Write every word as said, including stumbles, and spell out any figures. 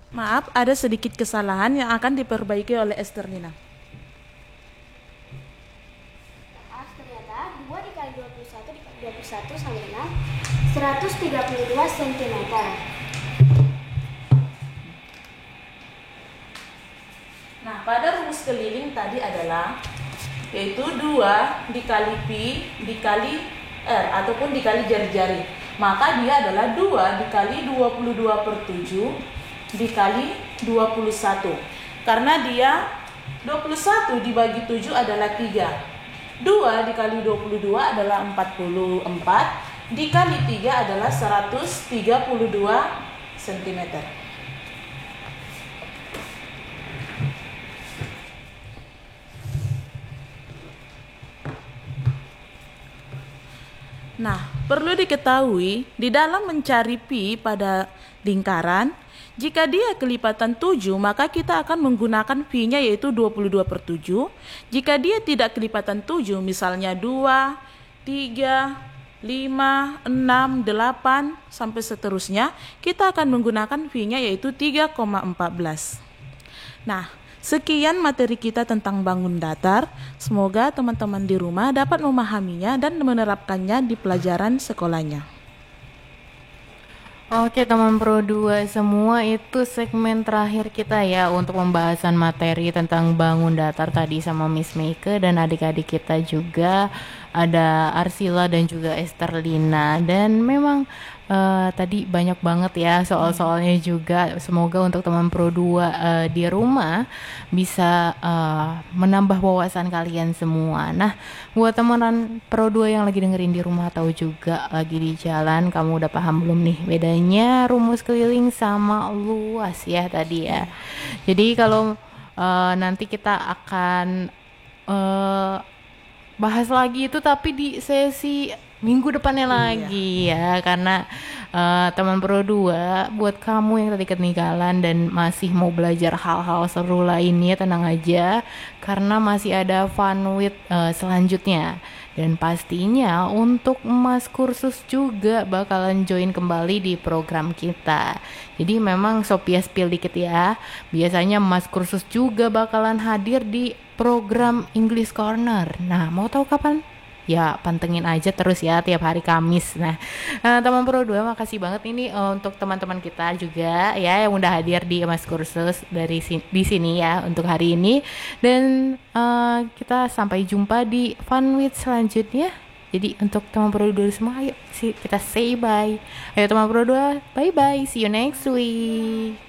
Maaf, ada sedikit kesalahan yang akan diperbaiki oleh Esterlina. Maaf, ternyata dua dikali dua puluh satu dikali dua puluh satu sama dengan seratus tiga puluh dua sentimeter. Nah, pada rumus keliling tadi adalah yaitu dua dikali pi dikali R ataupun dikali jari-jari. Maka dia adalah dua dikali dua puluh dua per tujuh dikali dua puluh satu. Karena dia dua puluh satu dibagi tujuh adalah tiga. dua dikali dua puluh dua adalah empat puluh empat. Dikali tiga adalah seratus tiga puluh dua sentimeter. Nah, perlu diketahui, di dalam mencari pi pada lingkaran, jika dia kelipatan tujuh, maka kita akan menggunakan pi-nya yaitu dua puluh dua per tujuh. Jika dia tidak kelipatan tujuh, misalnya dua, tiga, lima, enam, delapan, sampai seterusnya, kita akan menggunakan pi-nya yaitu tiga koma satu empat. Nah, sekian materi kita tentang bangun datar. Semoga teman-teman di rumah dapat memahaminya dan menerapkannya di pelajaran sekolahnya. Oke teman Pro dua semua, itu segmen terakhir kita ya untuk pembahasan materi tentang bangun datar tadi sama Miss Meike dan adik-adik kita juga, ada Arsila dan juga Esterlina. Dan memang uh, tadi banyak banget ya soal-soalnya juga. Semoga untuk teman Pro dua uh, di rumah bisa uh, menambah wawasan kalian semua. Nah, buat teman Pro dua yang lagi dengerin di rumah atau juga lagi di jalan, kamu udah paham belum nih bedanya rumus keliling sama luas ya tadi ya. Jadi kalau uh, nanti kita akan uh, bahas lagi itu tapi di sesi minggu depannya lagi ya, karena uh, teman Pro dua, buat kamu yang tadi ketinggalan dan masih mau belajar hal-hal seru lainnya, tenang aja karena masih ada fun with uh, selanjutnya. Dan pastinya untuk emas kursus juga bakalan join kembali di program kita. Jadi memang Sophia spill dikit ya, biasanya emas kursus juga bakalan hadir di program English Corner. Nah, mau tahu kapan? Ya pantengin aja terus ya tiap hari Kamis. Nah, uh, teman Pro dua makasih banget ini uh, untuk teman-teman kita juga ya yang udah hadir di Emas Kursus dari si- di sini ya untuk hari ini. Dan uh, kita sampai jumpa di Fun With selanjutnya. Jadi untuk teman Pro dua semua, ayo kita say bye. Ayo teman Pro dua, bye bye. See you next week.